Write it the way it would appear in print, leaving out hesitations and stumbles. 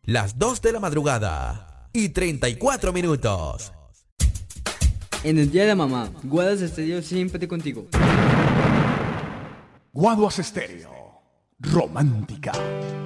las 2 de la madrugada y 34 minutos. En el día de mamá, Guadas Estéreo siempre contigo. Guaduas Estéreo, romántica.